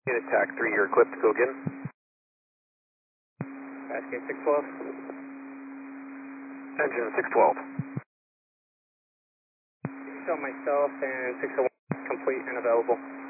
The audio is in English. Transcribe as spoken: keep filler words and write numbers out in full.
Unit T A C three, you're equipped, go again. Asking six twelve. Engine six twelve. Show myself and six oh one complete and available.